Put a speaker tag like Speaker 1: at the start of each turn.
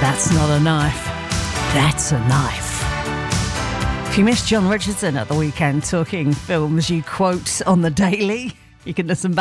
Speaker 1: That's not a knife. That's a knife. If you missed John Richardson at the weekend talking films you quote on the daily, you can listen back.